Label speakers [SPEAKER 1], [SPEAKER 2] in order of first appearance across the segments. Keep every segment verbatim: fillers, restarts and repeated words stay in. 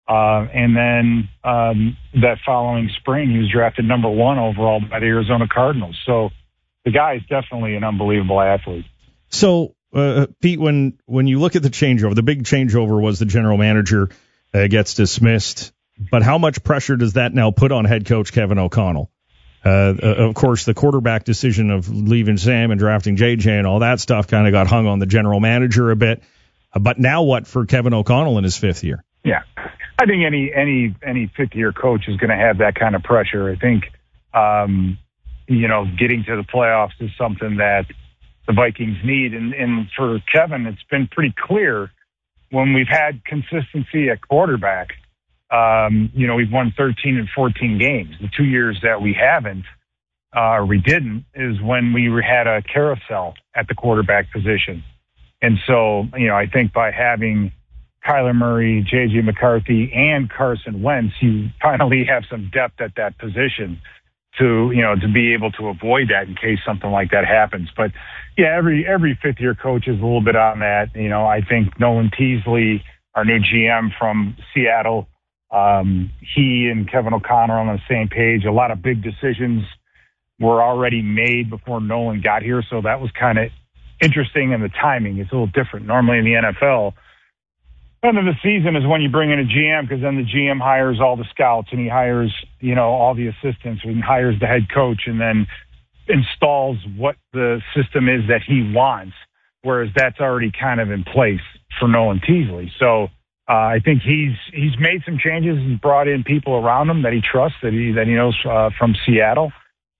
[SPEAKER 1] Uh, and then um, that following spring, he was drafted number one overall by the Arizona Cardinals. So the guy is definitely an unbelievable athlete.
[SPEAKER 2] So, uh, Pete, when when you look at the changeover, the big changeover was the general manager uh, gets dismissed. But how much pressure does that now put on head coach Kevin O'Connell? Uh, of course, the quarterback decision of leaving Sam and drafting J J and all that stuff kind of got hung on the general manager a bit. Uh, but now what for Kevin O'Connell in his fifth year?
[SPEAKER 1] Yeah, I think any any any fifth-year coach is going to have that kind of pressure. I think, um, you know, getting to the playoffs is something that the Vikings need. And, and for Kevin, it's been pretty clear when we've had consistency at quarterback. Um, you know, we've won thirteen and fourteen games. The two years that we haven't, uh, or we didn't, is when we had a carousel at the quarterback position. And so, you know, I think by having Kyler Murray, J J McCarthy, and Carson Wentz, you finally have some depth at that position to, you know, to be able to avoid that in case something like that happens. But yeah, every every fifth year coach is a little bit on that. You know, I think Nolan Teasley, our new G M from Seattle, um, he and Kevin O'Connell are on the same page. A lot of big decisions were already made before Nolan got here, so that was kind of interesting, and the timing is a little different. Normally in the N F L, end of the season is when you bring in a G M, because then the G M hires all the scouts and he hires, you know, all the assistants and hires the head coach and then installs what the system is that he wants, whereas that's already kind of in place for Nolan Teasley. So uh, I think he's he's made some changes. He's brought in people around him that he trusts, that he that he knows uh, from Seattle,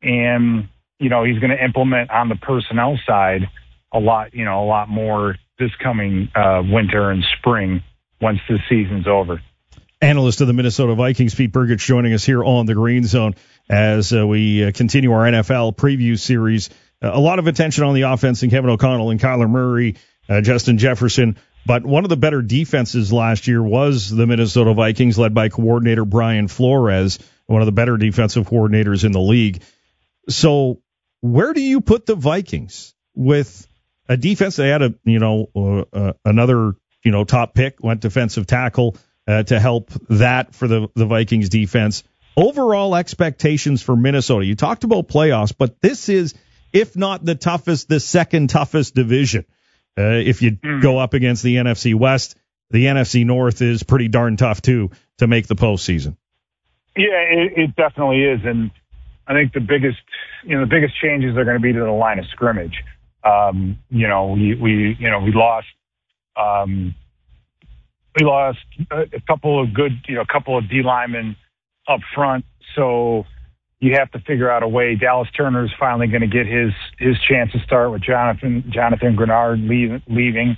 [SPEAKER 1] and you know he's going to implement on the personnel side a lot, you know, a lot more this coming uh, winter and spring once the season's over.
[SPEAKER 2] Analyst of the Minnesota Vikings, Pete Burgich, joining us here on the Green Zone as uh, we uh, continue our N F L preview series. Uh, a lot of attention on the offense and Kevin O'Connell and Kyler Murray, uh, Justin Jefferson. But one of the better defenses last year was the Minnesota Vikings, led by coordinator Brian Flores, one of the better defensive coordinators in the league. So where do you put the Vikings with a defense? They had a, you know, uh, uh, another, you know, top pick, went defensive tackle uh, to help that for the, the Vikings defense. Overall expectations for Minnesota. You talked about playoffs, but this is, if not the toughest, the second toughest division. Uh, if you mm. go up against the N F C West, the N F C North is pretty darn tough too to make the postseason.
[SPEAKER 1] Yeah, it, it definitely is. And I think the biggest, you know, the biggest changes are going to be to the line of scrimmage. Um, you know, we, we, you know, we lost, um, we lost a, a couple of good, you know, a couple of D linemen up front. So you have to figure out a way. Dallas Turner is finally going to get his, his chance to start with Jonathan, Jonathan Grenard leave, leaving.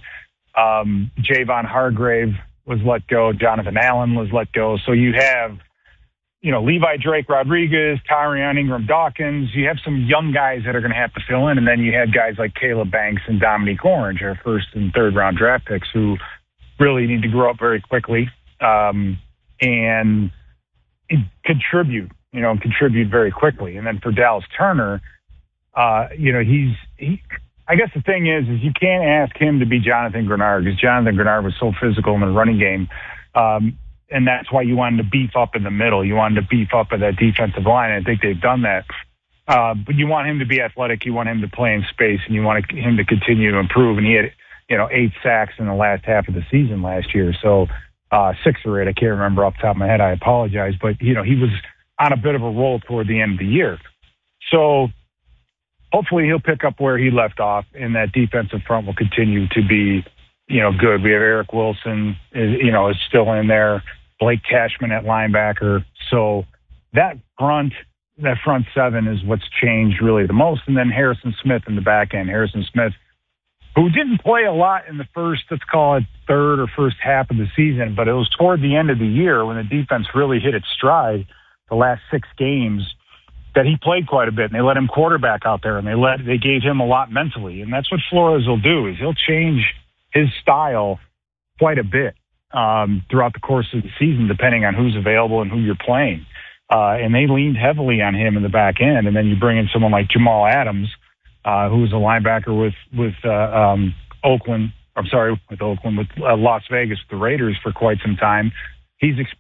[SPEAKER 1] Um, Javon Hargrave was let go. Jonathan Allen was let go. So you have, you know, Levi Drake Rodriguez, Tyrion Ingram Dawkins. You have some young guys that are going to have to fill in. And then you had guys like Caleb Banks and Dominique Orange, our first and third round draft picks, who really need to grow up very quickly um, and contribute, you know, and contribute very quickly. And then for Dallas Turner, uh, you know, he's, he, I guess the thing is, is you can't ask him to be Jonathan Grenard, because Jonathan Grenard was so physical in the running game. Um, And that's why you wanted to beef up in the middle. You wanted to beef up at that defensive line. I think they've done that. Uh, but you want him to be athletic. You want him to play in space, and you want him to continue to improve. And he had, you know, eight sacks in the last half of the season last year. So uh, six or eight, I can't remember off the top of my head. I apologize. But, you know, he was on a bit of a roll toward the end of the year. So hopefully he'll pick up where he left off, and that defensive front will continue to be, you know, good. We have Eric Wilson, is, you know, is still in there. Blake Cashman at linebacker. So that front, that front seven is what's changed really the most. And then Harrison Smith in the back end. Harrison Smith, who didn't play a lot in the first, let's call it third or first half of the season, but it was toward the end of the year when the defense really hit its stride, the last six games, that he played quite a bit. And they let him quarterback out there, and they let they gave him a lot mentally. And that's what Flores will do, is he'll change his style quite a bit um, throughout the course of the season, depending on who's available and who you're playing. Uh, and they leaned heavily on him in the back end. And then you bring in someone like Jamal Adams, uh, who was a linebacker with, with, uh, um, Oakland, I'm sorry, with Oakland, with uh, Las Vegas, the Raiders for quite some time. He's